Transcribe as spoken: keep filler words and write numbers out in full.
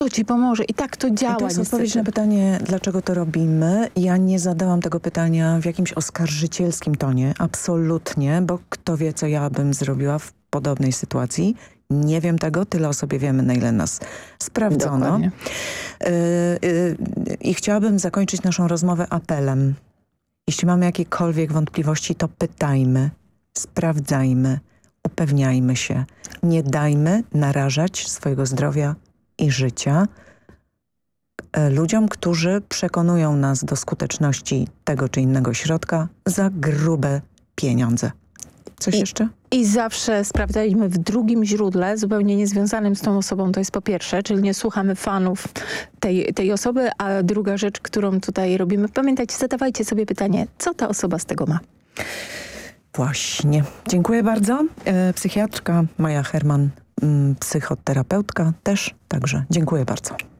To ci pomoże i tak to działa. I to jest niestety. odpowiedź na pytanie, dlaczego to robimy. Ja nie zadałam tego pytania w jakimś oskarżycielskim tonie. Absolutnie, bo kto wie, co ja bym zrobiła w podobnej sytuacji. Nie wiem tego, tyle o sobie wiemy, na ile nas sprawdzono. Dokładnie. Yy, yy, I chciałabym zakończyć naszą rozmowę apelem. Jeśli mamy jakiekolwiek wątpliwości, to pytajmy, sprawdzajmy, upewniajmy się. Nie dajmy narażać swojego zdrowia i życia e, ludziom, którzy przekonują nas do skuteczności tego czy innego środka za grube pieniądze. Coś I, jeszcze? I zawsze sprawdzaliśmy w drugim źródle, zupełnie niezwiązanym z tą osobą, to jest po pierwsze, czyli nie słuchamy fanów tej, tej osoby, a druga rzecz, którą tutaj robimy, pamiętajcie, zadawajcie sobie pytanie, co ta osoba z tego ma. Właśnie. Dziękuję bardzo. E, psychiatrka Maja Herman, mm, psychoterapeutka też, także dziękuję bardzo.